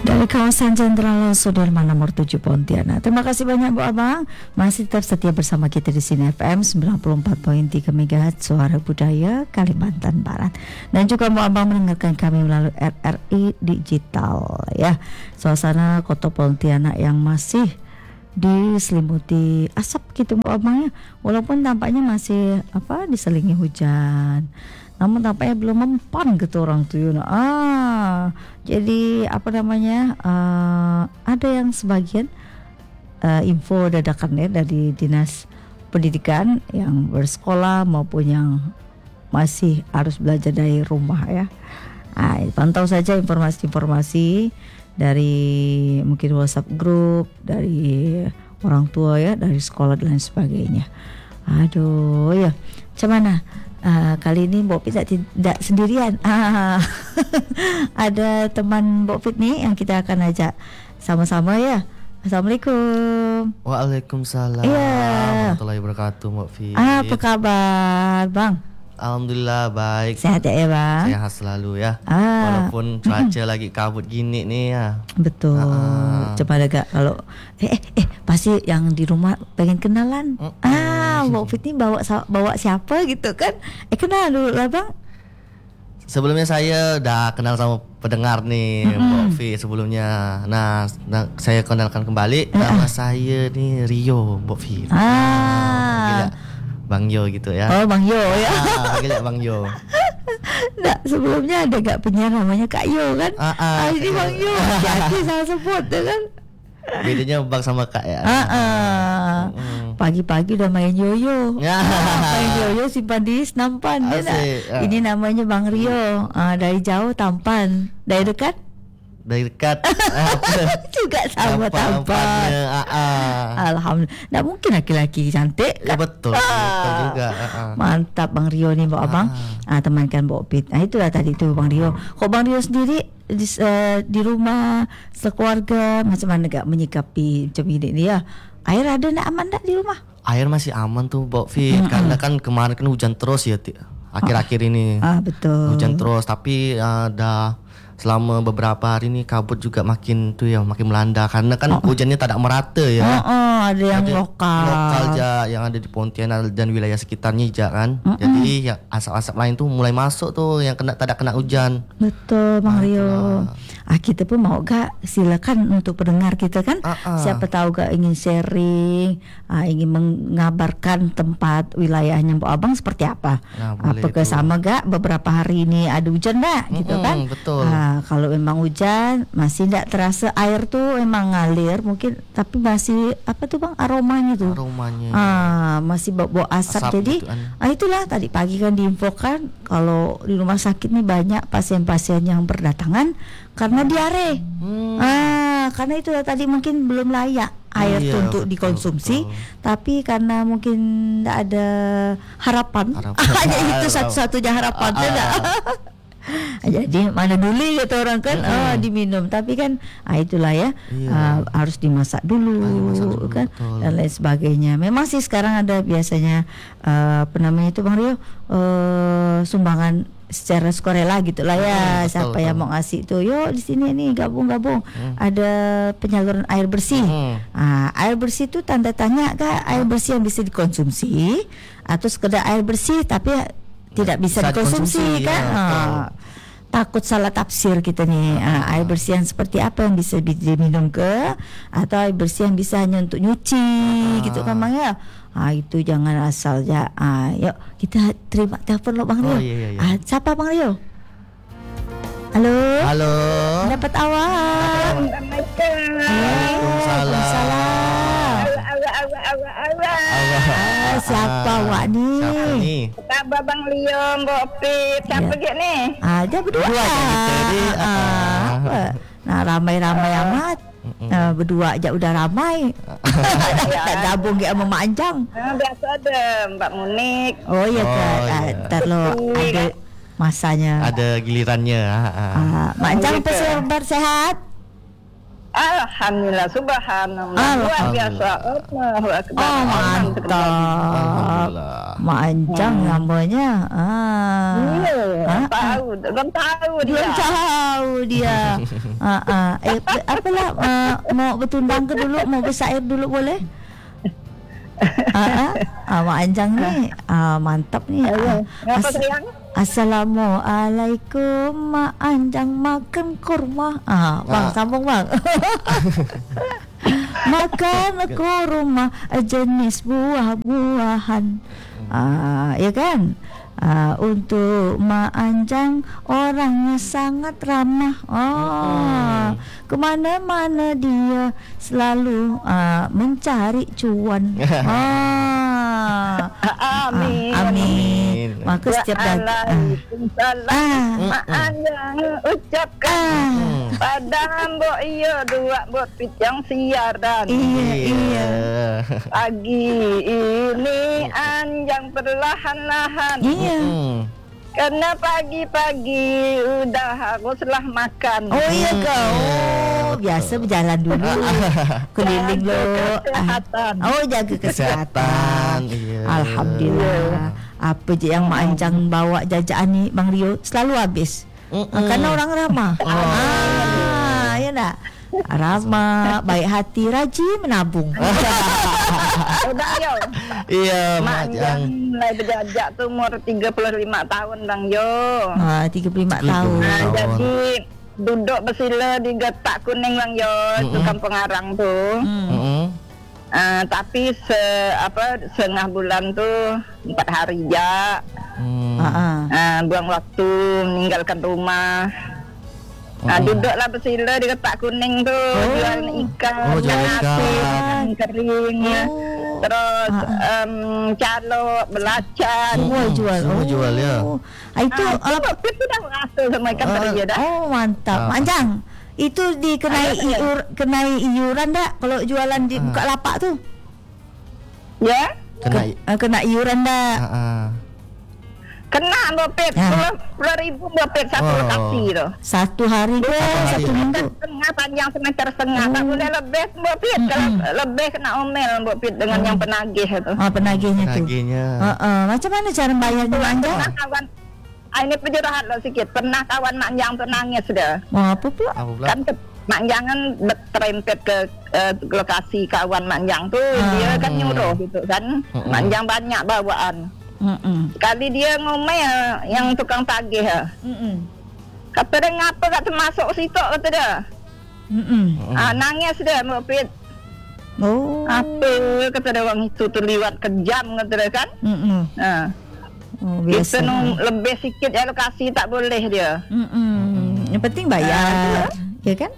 Dari kawasan Jenderal Sudirman nomor 7 Pontianak. Terima kasih banyak Bu Abang. Masih tetap setia bersama kita di sini FM 94.3 MHz Suara Budaya Kalimantan Barat. Dan juga Bu Abang mendengarkan kami melalui RRI Digital ya. Suasana Kota Pontianak yang masih diselimuti asap gitu Bu Abang ya. Walaupun tampaknya masih diselingi hujan. Namun tampaknya belum mempan gitu orang tuh. Jadi ada yang sebagian info dadakan ya dari Dinas Pendidikan yang bersekolah maupun yang masih harus belajar dari rumah ya. Pantau saja informasi-informasi dari mungkin WhatsApp grup, dari orang tua ya, dari sekolah dan lain sebagainya. Aduh ya, macam mana? Kali ini Mbok Fit tidak sendirian. Ada teman Mbok Fit nih yang kita akan ajak sama-sama ya. Assalamualaikum. Waalaikumsalam warahmatullahi wabarakatuh Mbok Fit. Apa kabar Bang? Alhamdulillah baik. Sehat ya Bang? Sehat selalu ya. Walaupun cuaca lagi kabut gini nih ya. Betul. Coba agak kalau pasti yang di rumah pengen kenalan. Mbok Fit ini bawa siapa gitu kan? Kenal dulu lah Bang. Sebelumnya saya udah kenal sama pendengar nih Mbok Fit sebelumnya. Nah, saya kenalkan kembali nama saya nih Rio Mbok Fit. Gila. Bang Yo gitu ya. Oh Bang Yo ya. Gila Bang Yo. Nah sebelumnya ada gak penyiar namanya Kak Yo kan? Ini Bang Yo. Jadi saya sebut ya kan. Bedanya Bang sama Kak ya. Pagi-pagi udah main yoyo. Main yoyo simpan di nampan. Ini namanya Bang Rio. Dari jauh tampan, dari dekat. Dari dekat juga sama tampan. Alhamdulillah. Nggak mungkin laki-laki cantik kan? Ya, betul juga. Mantap Bang Rio nih Mbak Abang. Temankan Mbak Pit. Itulah tadi itu Bang Rio. Kok Bang Rio sendiri di rumah sekeluarga macam mana gak menyikapi macam ini ya? Air ada nggak aman nggak di rumah? Air masih aman tuh Mbak Fit. Karena kan kemarin kan hujan terus ya akhir-akhir ini. Betul. Hujan terus tapi ada selama beberapa hari ini kabut juga makin melanda karena kan hujannya tidak merata ya. Ada yang lokal aja yang ada di Pontianak dan wilayah sekitarnya aja kan. Jadi ya asap-asap lain tuh mulai masuk tuh yang tidak kena hujan. Betul Bang Rio. Kita pun mau gak silakan untuk pendengar kita kan. Siapa tahu gak ingin sharing, ingin mengabarkan tempat wilayahnya Mbak Abang seperti apa. Apakah sama gak beberapa hari ini ada hujan gak gitu kan. Betul. Kalau memang hujan masih tidak terasa air tuh emang ngalir mungkin tapi masih Bang aromanya tuh. Masih bau asap jadi gitu kan. Itulah tadi pagi kan diinfokan kalau di rumah sakit nih banyak pasien-pasien yang berdatangan karena diare. Karena itu tadi mungkin belum layak air itu untuk dikonsumsi, tapi karena mungkin tidak ada harapan. Hanya itu satu-satunya harapan jadi mana dulu kata orang kan diminum tapi kan itulah ya harus dimasak dulu kan betul. Dan lain sebagainya. Memang sih sekarang ada biasanya itu Bang Rio sumbangan secara sukarela gitu lah ya. Siapa yang mau ngasih tuh yuk di sini nih gabung ada penyaluran air bersih. Air bersih itu tanda tanya kah air bersih yang bisa dikonsumsi atau sekedar air bersih tapi tidak bisa dikonsumsi kan. Takut salah tafsir kita nih. Air bersih yang seperti apa yang bisa diminum atau air bersih yang bisa hanya untuk nyuci gitu kan Bang ya. Itu jangan asal ya. Yuk kita terima telepon lo Bang Rio. Iya. Siapa Bang Rio? Halo. Dapat awak. Waalaikumsalam. Siapa awak nih? Siapa Bang Rio, Mbok Pit? Siapa dia nih? Ada berdua Nah ramai-ramai amat. Berdua aja udah ramai. Tak gabung sama Mak Anjang. Biasa ada Mbak Munik. Oh iya kan. Ntar lo ada masanya. Ada gilirannya. Mak Anjang sehat. Alhamdulillah, subhanallah. Luar biasa. Allahu akbar. Oh, mantap. Alhamdulillah. Mak Anjang namanya. Tahu, belum tahu dia. Belum tahu dia. Apalah, mau bertundang ke dulu, mau bersair dulu boleh? Mak Anjang ni mantap ni. Apa sayang? Assalamualaikum Mak Anjang makan kurma. Bang sambung bang. Makan kurma jenis buah-buahan. Ya kan? Untuk Mak Anjang orangnya sangat ramah. Kemana-mana dia selalu mencari cuan. Amin. Amin. Maka setiap Waalaikumsalam. Mak Anjang ucapkan pada Mbok Iyo dua Mbok Pit yang siar dan Iya. pagi ini Anjang perlahan-lahan. Iya. Karena pagi-pagi udah haruslah makan. Oh iya kau. Biasa berjalan dulu. Keliling dulu. Kesehatan. Oh jaga kesehatan. Iya. Alhamdulillah. Apa je yang Mak Anjang bawa jajaan ni Bang Rio selalu habis. Karena orang ramah. Ya tak? Ramah, baik hati, rajin menabung. Udah yo. Iya, Mak Mak Anjang. mulai berjajak tu umur 35 tahun Bang Yo. 35 tahun. Jadi duduk bersila di Getak Kuning Bang Yo, tu Kampung Arang tu. Tapi setengah bulan tu 4 hari je. Buang waktu meninggalkan rumah. Duduklah bersila di Getak Kuning tu, jual ikan, jual ikan kering. Terus calok, belacan. Semua jual ya. Itu itu dah rasa sama ikan teri dah. Oh mantap. Mak Anjang, itu kenai iuran tak kalau jualan di buka lapak tu? Ya? Kena iuran tak? Kena Mbopet 10,000 Mbopet satu lokasi tu. Satu hari ke satu minggu? Setengah panjang semeter setengah. Tak boleh lebih Mbopet. Kalau lebih kena omel Mbopet dengan yang penagih tu. Penagihnya tu. Macam mana cara bayarnya Mak Anjang? Pernah kawan ini penjurahat lah sikit. Pernah kawan Mak Anjang tu nangis dah. Apa pula? Kan Mak Anjang kan terempet ke lokasi kawan Mak Anjang tu. Dia kan nyuruh gitu kan. Mak Anjang banyak bawaan. Sekali dia ngomel yang tukang tagih. Kata dia ngapa kata masuk situ kata dia. Nangis dia Mbak Pit. Apa kata dia orang itu terlibat kejam kata dia kan. Biasa lebih sikit alokasi tak boleh dia. Yang penting bayar. Ya kan?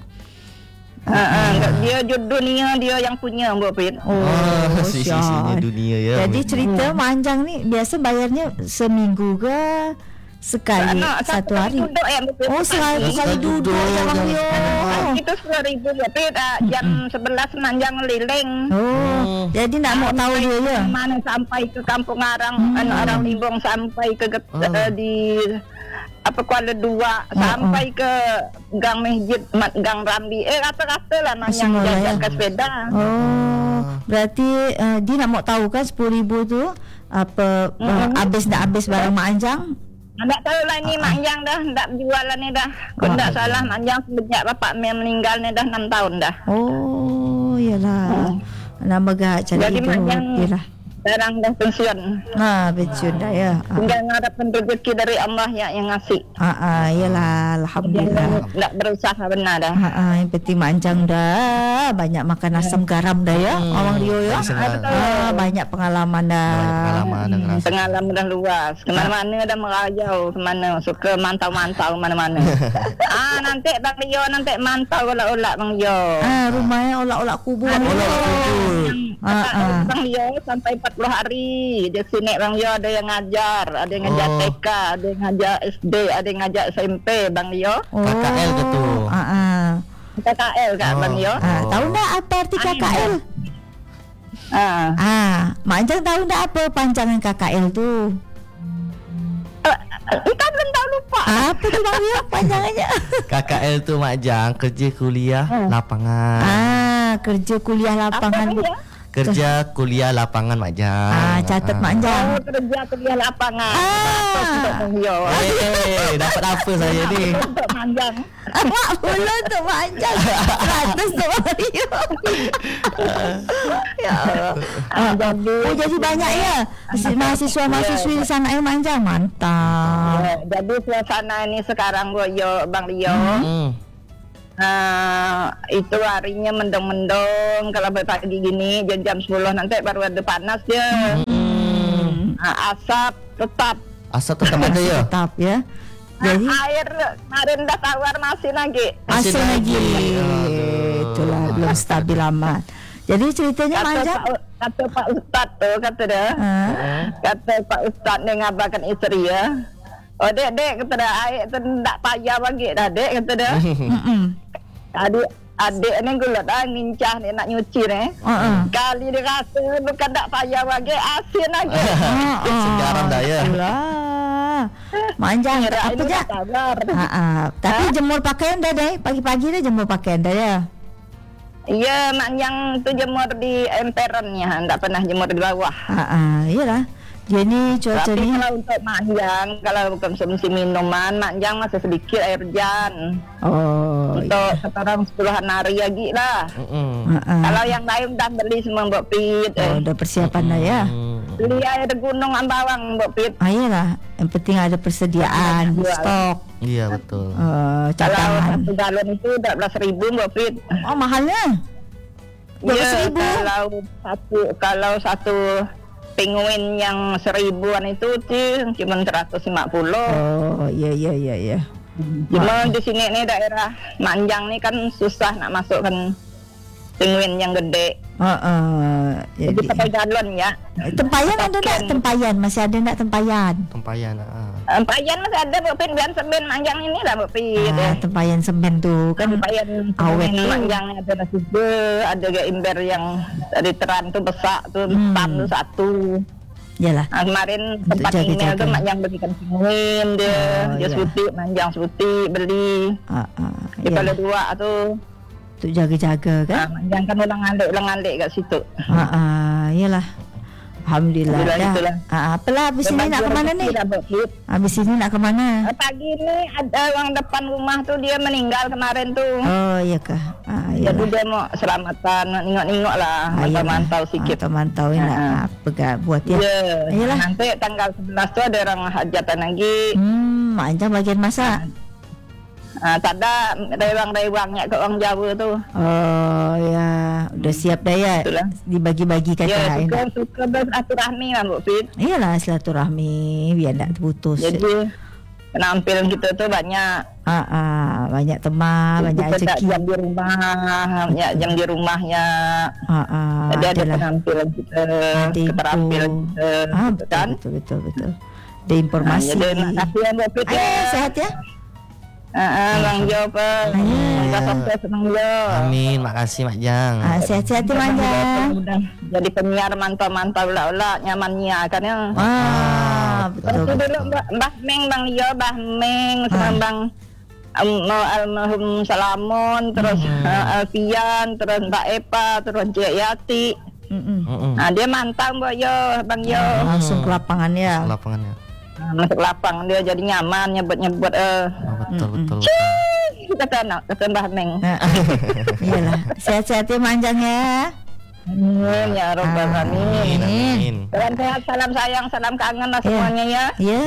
Dia dunia dia yang punya Mbak Pit. Sisi-sisinya dunia ya. Jadi cerita Mak Anjang ni biasa bayarnya seminggu ke sekali satu hari? Sekali duduk ya Bang Rio. Itu 10,000 Mbak Pit. Jam 11 Mak Anjang ngeliling. Jadi nak mau tahu dia ya. Mana sampai ke Kampung Arang, Arang Limbong sampai ke di Kuala Dua sampai ke Gang Masjid Gang Rambi rata-rata lah yang jajak ke sepeda. Berarti dia nak mau tahu kan 10,000 tu apa habis barang Mak Anjang? Tak tahu lah ni Mak Anjang dah tak jualan ni dah. Kalau tak salah Mak Anjang sejak bapak meninggal ni dah 6 tahun dah. Yalah. Nama gak cari jadi itu. Mak Anjang sekarang dah pensiun. Pensiun dah ya. Tinggal ngarapkan rezeki dari Allah yang ngasih. Yalah, alhamdulillah. Tak berusaha benar dah. Yang penting Mak Anjang dah banyak makan asam garam dah ya. Orang Rio ya. Banyak pengalaman dah. Pengalaman dah luas. Kemana-mana dah merayau kemana. Suka mantau-mantau mana-mana. Nanti Bang Rio nanti mantau olak-olak Bang Rio. Rumahnya olak-olak kubur. Bang Rio sampai 40 hari dia sini Bang Rio ada yang ngajar, ada yang ngajar TK, ada yang ngajar SD, ada yang ngajar SMP Bang Rio. KKL ke tu? KKL kan Bang Rio. Tahu tak apa arti KKL? Mak Anjang tahu tak apa panjangan KKL tu? Entah belum tahu lupa. Apa tu Bang Rio panjangannya? KKL tu Mak Jang, kerja kuliah lapangan. Kerja kuliah lapangan. Apa dia? Kerja kuliah lapangan Mak Jang. Catat Mak Jang. Kerja kuliah lapangan. Untuk Mangyo. Dapat apa saya ni? Untuk Manjang. Mak pula untuk Mak Jang. 100 untuk Bang Rio. Ya Allah. Jadi banyak ya mahasiswa-mahasiswi di sana yang Mak Jang. Mantap. Jadi suasana ini sekarang Bang Rio. Itu harinya mendung-mendung. Kalau pagi gini jam 10 nanti baru ada panas dia. Asap tetap ada ya? Tetap ya. Jadi air kemarin dah tawar masih lagi. masih lagi. Itulah belum stabil amat. Jadi ceritanya Manjang. Kata Pak Ustadz tuh kata dia. Kata Pak Ustadz dia ngabarkan isteri ya. Oh dek kata dia air tu tak payah bagi dah dek kata dia. Adik ni gulat ngincah ni nak nyuci ni. Kali dia rasa bukan tak payah bagi asin lagi. Sekarang dah ya. Manjang apa je? Tapi jemur pakaian dah deh. Pagi-pagi dah jemur pakaian dah ya. Ya, Manjang tu jemur di emperannya, tak pernah jemur di bawah. Iyalah. Dia ni cuaca tapi ni. Kalau untuk Manjang, kalau konsumsi minuman, Manjang masih sedikit air hujan. Untuk sekarang 10 hari lagi lah. Kalau yang lain dah beli semua Mbok Pit. Dah persiapan dah ya. Beli air gunung Ambawang Mbok Pit. Iyalah. Yang penting ada persediaan stok. Iya betul. Kalau 1 galon itu 12.000 Mbok Pit. Oh mahalnya. 12.000. Kalau satu penguin yang 1000-an itu cuma 150. Oh iya. Cuma di sini ni daerah Manjang ni kan susah nak masukkan penguin yang gede. Jadi pakai galon ya. Tempayan ada tak? Tempayan masih ada tak tempayan? Tempayan. Tempayan masih ada Mbok Pin biar semen Manjang ini lah Mbok Pin. Tempayan semen tu kan tempayan awet tu. Manjang ada nasi ada ke ember yang dari teran tu besar tu tam tu satu. Yalah. Kemarin tempat email tu Manjang belikan penguin dia suti Manjang suti beli. Dia kalau 2 tu untuk jaga-jaga kan. Manjang kan ulang-alik kat situ. Iyalah. Alhamdulillah dah. Apalah habis ini nak ke mana ni? Habis ini nak ke mana? Pagi ni ada orang depan rumah tu dia meninggal kemarin tu. Oh iya kah? Jadi dia mau selamatan, nengok-nengok lah, mantau sikit. Mantau nak apa buat ya. Iyalah. Nanti tanggal 11 tu ada orang hajatan lagi. Manjang bagian masak. Tak ada rewang-rewangnya ke orang Jawa tu. Oh ya, udah siap dah ya. Itulah. Dibagi-bagikan ya, suka bersilaturahmi lah Mbok Fit. Iyalah silaturahmi biar tak terputus. Jadi penampilan kita tu banyak. Banyak teman, banyak rezeki. Jam di rumah, banyak jam di rumahnya. Jadi ada penampilan kita, keterampilan kita. Kan? Betul. Ada informasi. Jadi kasih Mbok Fit ya. Sehat ya. Bang Jo pe. Sukses Bang Jo. Amin, makasih Mak Jang. Sehat-sehat Mak Jang. Jadi penyiar mantau-mantau lah nyamannya kan ya. Betul. Dulu Mbah Meng Bang Jo, Mbah Meng sama Bang almarhum Salamon, terus Alfian, terus Mbak Epa, terus Cik Yati. Dia mantau Mbak Jo, Bang Jo. Langsung ke lapangan ya. Masuk lapang dia jadi nyaman nyebut Betul. Kata Mbah Meng. Iyalah. Sehat-sehat ya Manjang ya. Amin ya Rabbal Alamin. Amin. Salam sehat, salam sayang, salam kangen lah semuanya ya. Ya.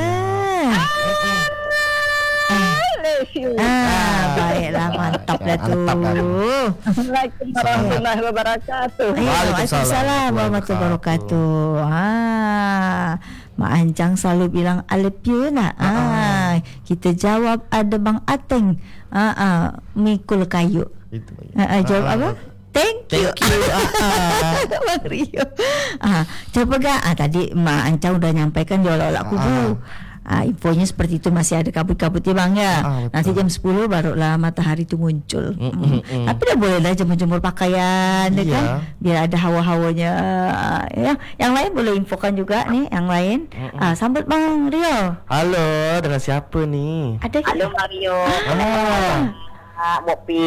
Bless you. Baiklah, mantap dah tu. Assalamualaikum warahmatullahi wabarakatuh. Waalaikumsalam warahmatullahi wabarakatuh. Mak Anjang selalu bilang I love you nak. Kita jawab ada Bang Ateng. Mikul kayu. Jawab apa? Thank you. Bang Rio. Coba gak? Tadi Mak Anjang udah nyampaikan dia olak-olak kubu. Infonya seperti itu, masih ada kabut-kabutnya bang ya. Nanti jam 10 barulah matahari itu muncul. Tapi dah bolehlah jemur-jemur pakaian, kan? Biar ada hawa-hawanya. Ya, yang lain boleh infokan juga nih, yang lain. Sambut Bang Rio. Halo, dengan siapa nih? Ada Halo Mario. Bopi.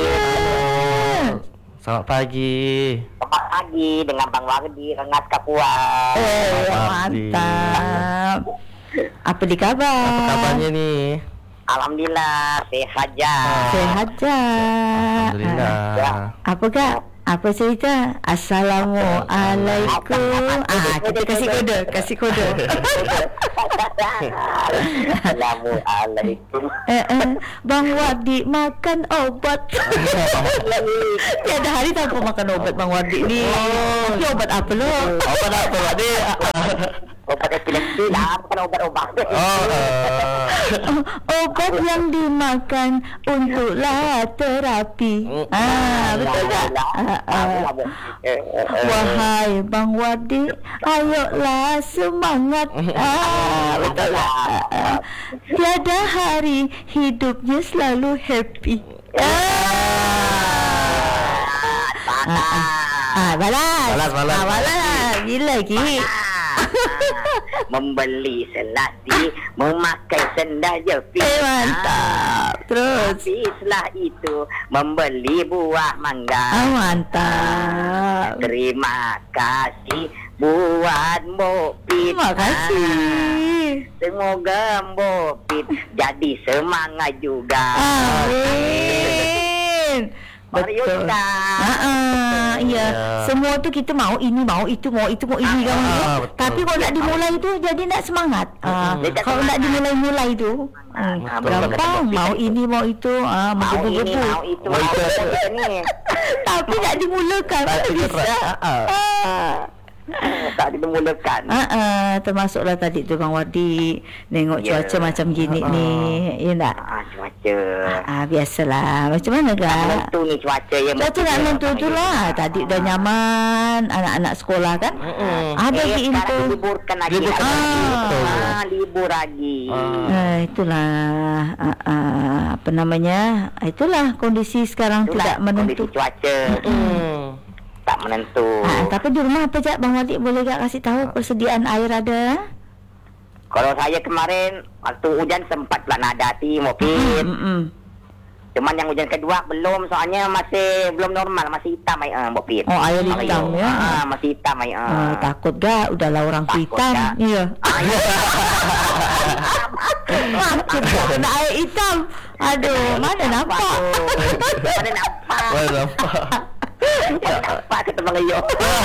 Selamat pagi. Selamat pagi dengan Bang Wardi Rengas Kapuas. Mantap. Apa di kabar? Apa kabarnya nih? Alhamdulillah sehat je. Sehat je. Alhamdulillah. Apa kak? Apa cerita? Assalamualaikum. Kita kasih kode. Assalamualaikum. Bang Wardi makan obat. Tiada hari tanpa makan obat Bang Wardi ni. Tapi obat apa lo? Obat apa Wardi? Obat epilepsi lah, bukan obat-obat. Obat yang dimakan untuklah terapi. Betul tak? Wahai Bang Wardi, ayolah semangat. Betul tak? Tiada hari hidupnya selalu happy. Balas. Gila lagi. Membeli selasi, memakai sendal jepit. Mantap. Terus setelah itu membeli buah mangga. Mantap. Terima kasih buat Mbopit. Terima kasih. Semoga Mbopit jadi semangat juga. Amin. Betul. Iya. Semua tu kita mau ini, mau itu, mau itu, mau ini kan. Tapi kalau nak dimulai tu jadi nak semangat. Kalau nak dimulai tu gampang. Mau ini, mau itu, Mau ini, mau itu, mau ini. tapi nak dimulakan tak bisa. Tak dimulakan. Termasuklah tadi tu Bang Wardi nengok cuaca macam gini ni, ya tak? Cuaca. Biasalah. Macam mana kak? Menentu ni cuaca yang Cuaca nak menentu tu lah. Tadi dah nyaman, anak-anak sekolah kan? Bagi info. Sekarang liburkan lagi. Libur lagi. Itulah apa namanya? Itulah kondisi sekarang tidak menentu. Kondisi cuaca. Tak menentu. Tapi di rumah apa je Bang Wardi, boleh tak kasih tahu persediaan air ada? Kalau saya kemarin waktu hujan sempat pula nak ada hati Mopit. Cuman yang hujan kedua belum, soalnya masih belum normal, masih hitam Mopit. Air hitam ya. Masih hitam takut gak? Udahlah orang hitam. Iya. Takut kena air hitam. Aduh, mana nampak? Mana nampak? Nampak kata Bang Iyo.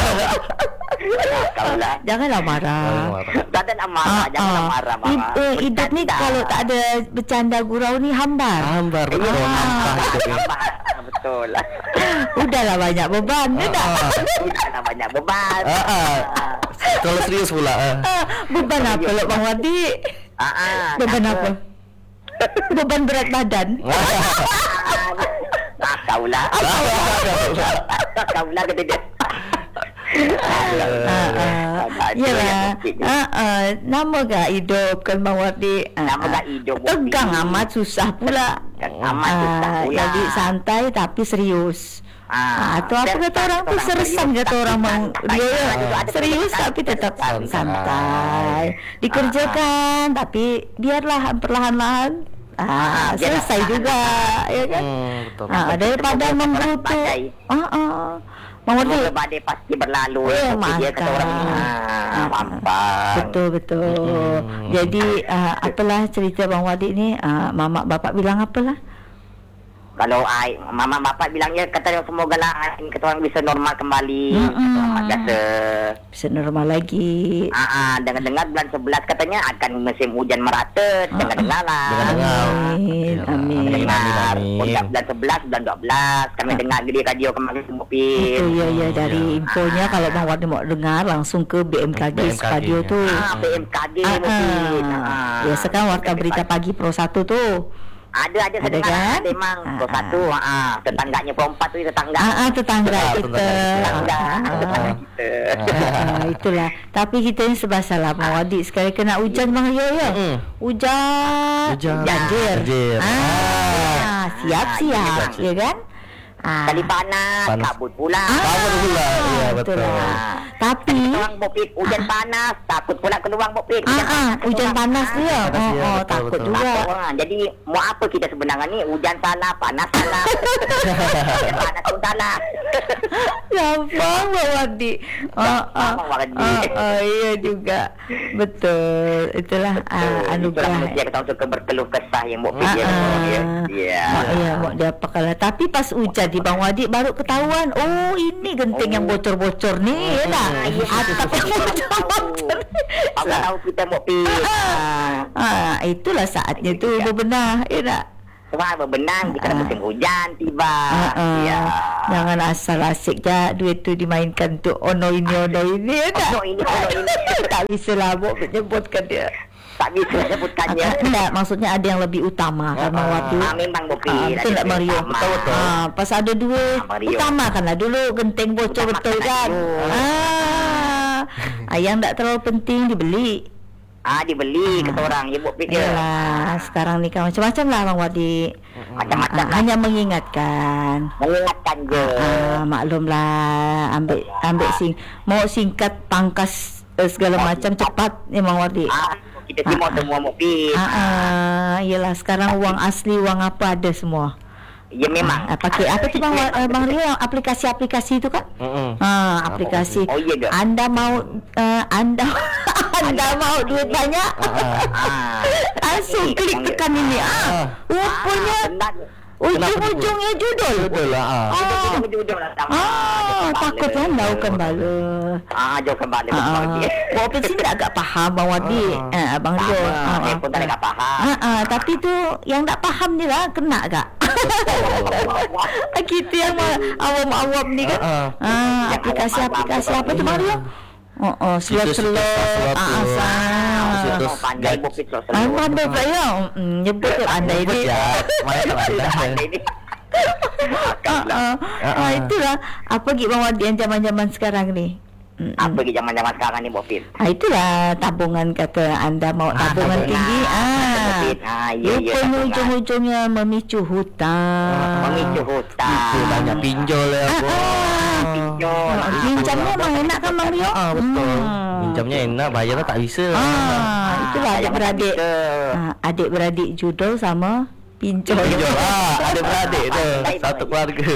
Janganlah marah. Janganlah marah. Hidup ni kalau tak ada bercanda gurau ni hambar. Betul. Udahlah banyak beban. Udahlah banyak beban. Kalau serius pula. Beban apa lo Bang Wardi? Beban apa? Beban berat badan. Kaulah kata dia. Yalah. Nama gak hidup kan Bang Wardi? Nama gak hidup. Tegang amat, susah pula. Jadi santai tapi serius. Itu apa kata orang tu, seresan kata orang Bang Rio ya. Serius tapi tetap santai. Dikerjakan tapi biarlah perlahan-lahan. Selesai juga, ya kan? Betul. Daripada menggerutu. Bang Wardi, badai pasti berlalu. Dia kata orang mampan. Betul. Jadi apalah cerita Bang Wardi ni, mama bapak bilang apalah? Kalau mama bapak bilangnya kata semoga lah kata orang bisa normal kembali. Bisa normal lagi. Dengar bulan 11 katanya akan musim hujan merata. Dengar lah. Amin. Bulan 11, bulan 12 kami dengar di radio kemarin semua pin. Ya dari infonya kalau Bang Wardi mau dengar langsung ke BMKG Spadio tu. BMKG mungkin. Biasa kan Warta Berita Pagi Pro 1 tu. Ada sedengar kan? memang satu tetangganya perempuan tu tetangga. Tetangga kita. Tetangga kita. Itulah. Tapi kita ni serba salah Bang Wadi. Sekali kena hujan Bang Rio ya. Hujan. Banjir. Siap-siap ya kan? Kali panas, kabut pula. Ya, betul. Tapi Keluang Bopit, hujan panas, takut pula keluang Bopit. hujan panas dia. Takut betul. juga. Jadi mau apa kita sebenarnya ni? Hujan salah, panas salah. Panas pun salah. Gampang Bang Wadi. Iya juga. Betul. Itulah anugerah. Dia kata suka berkeluh kesah yang Bopit dia. Ya, dia apa kalah. Tapi pas hujan di Bang Wadi baru ketahuan. Oh, ini genting yang bocor-bocor ni, ya tak? Atap yang bocor-bocor. Apa tahu kita Bopit. Itulah saatnya tu berbenah, ya tak? Wah, berbenang kita musim hujan tiba. Jangan asal asik je duit tu dimainkan untuk ono ini ya tak? Ono ini. Tak bisa lah menyebutkan dia. Tak bisa sebutkannya. Tak, maksudnya ada yang lebih utama kan Bang Wadi. Memang Bopit. Betul tak Mario? Betul. Pas ada dua utamakanlah dulu genting bocor betul kan. Yang tak terlalu penting dibeli. Dibeli kata orang ya Bopit dia. Yalah, sekarang ni kan macam-macam lah Bang Wadi. Macam-macam. Hanya mengingatkan je. Maklumlah, ambil mau singkat pangkas segala macam cepat ni Bang Wadi. Kita semua Bopit. Yelah, sekarang uang asli, uang apa ada semua. Ya memang. Pakai apa tu Bang Rio, yang aplikasi-aplikasi itu kan? Aplikasi. Oh iya ke? Anda mau mau duit banyak? Langsung klik tekan ini. Rupanya ujung-ujungnya judul. Betul lah. Judul lah. Takut kan daukan bala. Jauhkan bala. Bopit sini agak faham Bang Wadi. Abang Rio. Saya pun tak faham. Tapi tu yang tak faham ni lah kena agak. Kita yang awam-awam ni kan. Aplikasi apa tu Bang Rio? Slot-slot. Pandai Bopit slot. Pandai pula ya. Nyebut tu pandai ni. Itulah. Apa lagi Bang Wadi yang zaman-zaman sekarang ni? Apa lagi zaman-zaman sekarang ni Bopit? Itulah tabungan, kata anda mau tabungan tinggi. Rupanya ujung-ujungnya memicu hutang. Banyak pinjol ya. Pinjamnya memang enak kan Bang Rio? Betul. Pinjamnya enak, bayarnya tak bisa. Itulah adik-beradik. Adik-beradik judul sama pinjol. Adik-beradik tu satu keluarga.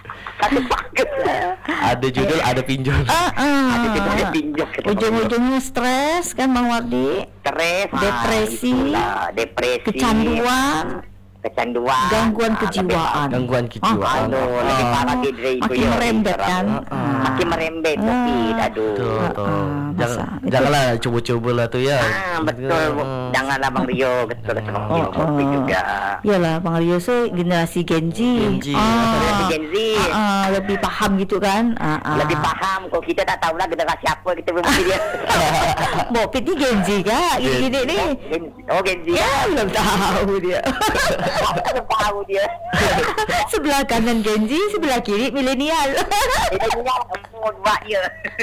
Ada judul, ada pinjol. Ada pinjol. Ujung-ujungnya stres kan Bang Wadi? Stres, depresi, kecanduan, gangguan kejiwaan. Lebih parah dia itu. Makin merembet kan. Makin merembet Bopit. Janganlah cuba-cuba lah tu ya. Betul. Janganlah Bang Rio. Betul Bopit juga. Yalah Bang Rio so generasi Gen Z. Gen Z. Lebih faham gitu kan. Lebih faham. Kalau kita tak tahulah generasi apa kita bermati dia. Bopit ni Gen Z kah? Gini ni. Gen Z. Ya, belum tahu dia. Tahu dia. Sebelah kanan Gen Z, sebelah kiri milenial. Buat dia.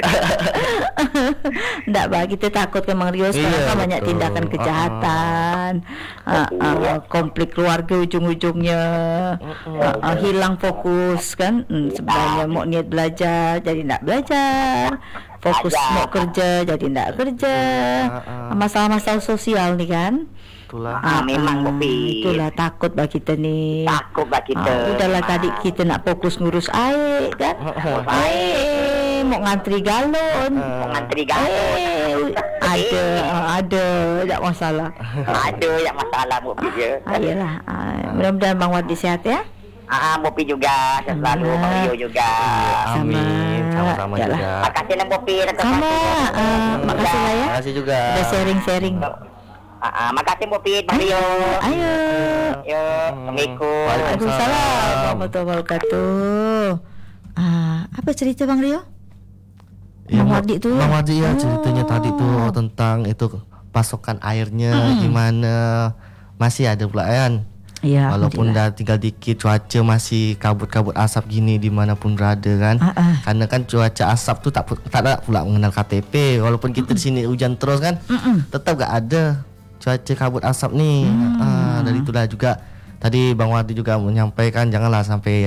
Tak bah, kita takutkan Bang Rio sekarang kan banyak tindakan kejahatan. Konflik keluarga ujung-ujungnya. Hilang fokus kan. Sebenarnya mau niat belajar jadi tak belajar. Fokus mau kerja jadi tak kerja. Masalah-masalah sosial ni kan. Memang Bopit. Itulah takut bah kita ni. Udahlah tadi kita nak fokus ngurus air kan. Air mau ngantri galon. Ada tak masalah. Ada masalah Bopit je. Ayolah. Mudah-mudahan Bang Wadi sihat ya. Bopit juga selalu, Bang Rio juga. Amin. Sama-sama juga. Makasih lah Bopit. Sama. Makasih lah ya. Makasih juga. Udah sharing-sharing. Makasih Bopit, Bang Rio. Ayo. Assalamualaikum. Waalaikumsalam warahmatullahi wabarakatuh. Apa cerita Bang Rio? Bang Wadi tu. Bang Wadi ya ceritanya tadi tu tentang itu pasokan airnya gimana. Masih ada pula kan. Ya, Walaupun dah tinggal dikit, cuaca masih kabut-kabut asap gini dimanapun berada kan. Karena kan cuaca asap tu tak ada pula mengenal KTP. Walaupun kita di sini hujan terus kan, tetap gak ada cuaca kabut asap ni. Dari itulah juga tadi Bang Wadi juga menyampaikan janganlah sampai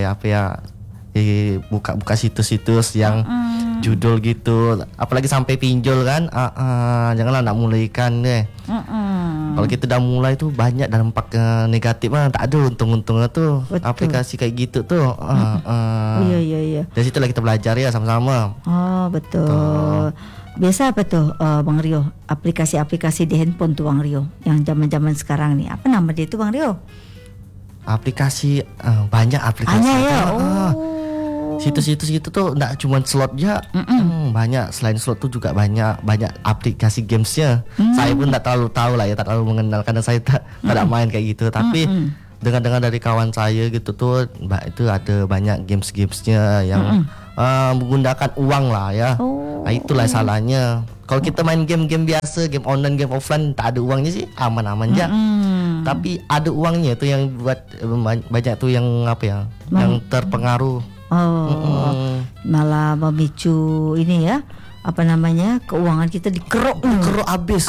buka situs-situs yang judul gitu, apalagi sampai pinjol kan. Janganlah nak mulaikan deh. Kalau kita dah mulai tu banyak dampak negatif lah. Tak ada untung-untungnya tu. Betul. Aplikasi kayak gitu tu. Iya. Dari situlah kita belajar ya sama-sama. Betul. Biasa apa tuh Bang Rio? Aplikasi-aplikasi di handphone tuh Bang Rio, yang zaman-zaman sekarang nih. Apa nama dia tuh Bang Rio? Aplikasi banyak aplikasi. Situs-situs gitu tuh enggak cuma slot aja. Banyak, selain slot tuh juga banyak aplikasi gamesnya. Saya pun tak terlalu tahu lah ya, tak terlalu mengenal karena saya tak main kayak gitu. Tapi dengar-dengar dari kawan saya gitu tuh, itu ada banyak gamesnya yang menggunakan uang lah ya. Itulah salahnya. Kalau kita main game-game biasa, game online, game offline, tak ada uangnya sih aman-aman aja. Tapi ada uangnya tuh yang buat banyak tuh yang yang terpengaruh. Malah memicu ini ya, keuangan kita dikeruk habis.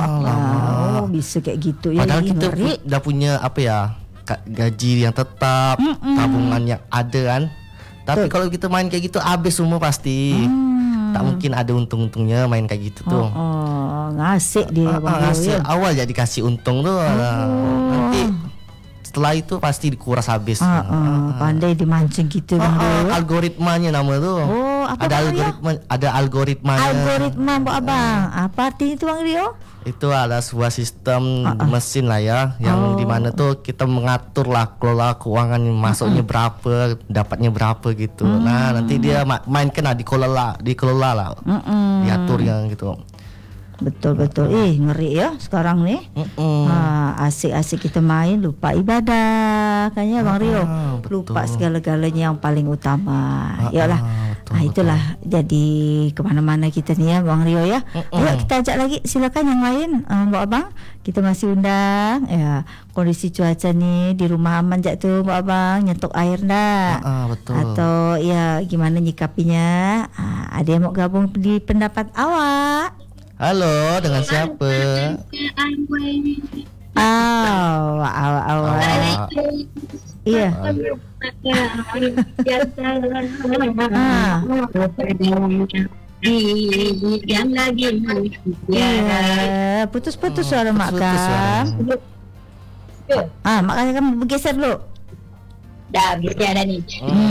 Bisa kayak gitu ya. Padahal kita dah punya gaji yang tetap, tabungan yang ada kan. Tapi kalau kita main kayak gitu habis semua pasti. Tak mungkin ada untung-untungnya main kayak gitu tuh. Ngasih dia ngasih awal jadi kasih untung tuh. Nanti setelah itu pasti dikuras habis. Pandai dimancing gitu kan. Algoritmanya nama tu. Ada algoritmanya. Algoritma buat abang. Apa artinya itu Bang Rio? Itu adalah sebuah sistem mesin lah ya, yang di mana tuh kita mengatur lah kelola keuangan, masuknya berapa, dapatnya berapa gitu. Nah, nanti dia mainkan lah, dikelola lah. Diatur yang gitu. Betul. Ngeri ya sekarang nih. Asik-asik kita main, lupa ibadah kan ya Bang Rio. Lupa segala-galanya yang paling utama. Yalah. Itulah jadi kemana-mana kita nih ya Bang Rio ya. Yuk kita ajak lagi, silakan yang lain Mbak Abang. Kita masih undang ya. Kondisi cuaca nih di rumah aman jak tu Mbak Abang, nyetok air dah. Betul. Atau ya gimana nyikapinya? Ada yang mau gabung di pendapat awak? Halo, dengan siapa? Awak. Iya. Putus-putus suara Mak Kam. Mak Kam bergeser dulu. Dah bergeser dah ni.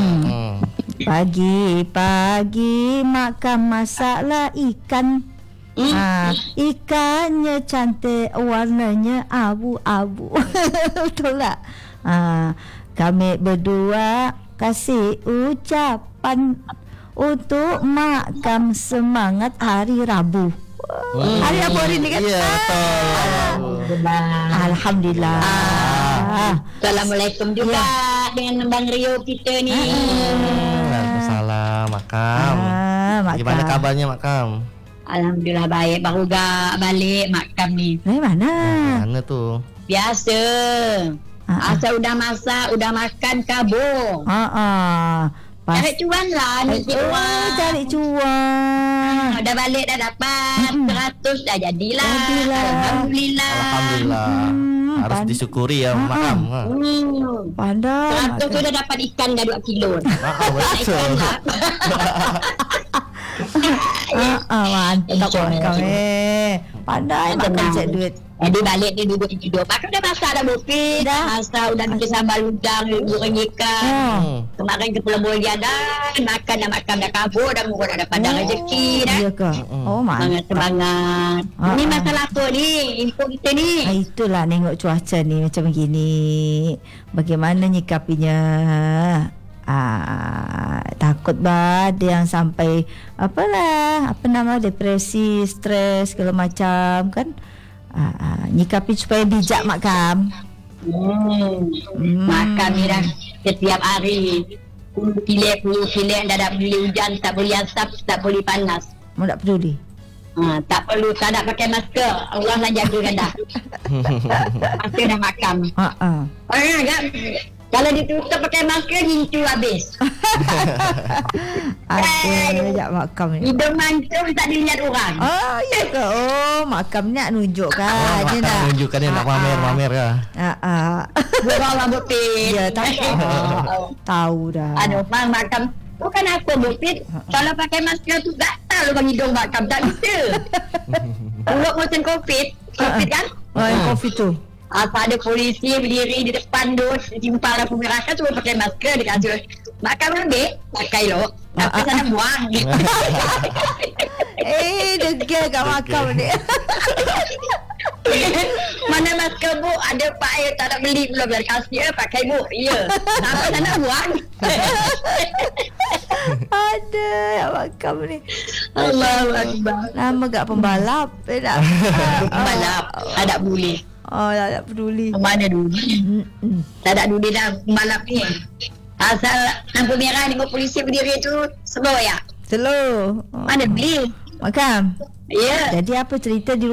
Pagi-pagi Mak Kam masaklah ikan. Ikannya cantik, warnanya abu-abu. Betul tak? Kami berdua kasih ucapan untuk Mak Kam semangat hari Rabu. Hari Rabu hari ni kan? Ya, betul. Alhamdulillah. Assalamualaikum juga dengan Bang Rio kita ni. Waalaikumsalam Mak Kam. Gimana kabarnya Mak Kam? Alhamdulillah baik, baru balik Mak Kam ni. Dari mana? Mana tu? Biasa. Asal udah masak, udah makan kabur. Cari cuan lah ni. Cari cuan. Dah balik dah dapat 100 dah jadilah. Alhamdulillah. Harus disyukuri ya Mak Kam. Pandai. 100 tu dah dapat ikan dah 2 kilo. Betul. Mantap kami. Pandai makan cek duit. Jadi balik dia duduk tidur. Makan dah masak dah bukit. Masak udah bikin sambal udang, goreng ikan. Kemarin ke Pulau Bolia dah makan dah kabur dah murah dah padang rezeki dah. Iya ke? Mantap. Semangat. Ini masalah apa ni? Info kita ni. Itulah nengok cuaca ni macam begini. Bagaimana nyikapinya? Takut ada yang sampai depresi, stres segala macam kan. Nyikapi supaya bijak Mak Kam. Makan ni dah setiap hari. Pilih dah tak boleh hujan, tak boleh asap, tak boleh panas. Mau tak peduli. Tak perlu, tak nak pakai masker. Allah lah jagakan dah. Masker dah makam. Orang agak kalau ditutup pakai masker, hincu habis. Ada ajak makam ni. Hidung mancung tak dilihat orang. Oh, ya ke? Oh, makam nak nunjukkan. Dia nak nunjukkan dia nak pamer ke. Burang lah Bupit. Ya, tahu dah. Aduh, makam. Bukan apa Bupit. Kalau pakai masker tu gatal lubang hidung makam. Tak bisa. Mulut macam COVID. COVID kan? COVID tu. Apa ada polisi berdiri di depan tu, simpang lampu merah kan, semua pakai masker. Dia kata makam ambil, pakai lo, tapi sana buang. Degil kat makam ni. Mana masker bu, ada pak air tak nak beli pula, biar kasih pakai bu. Ya, sampai sana buang. Ada yang makam ni. Allahu Akbar. Nama gak pembalap. Pembalap, tak boleh. Oh, tak peduli. Mana dulu? Tak ada dulu dah pembalap ni. Asal lampu merah tengok polisi berdiri tu, semua ya. Slow. Mana beli? Makam. Ya. Jadi apa cerita di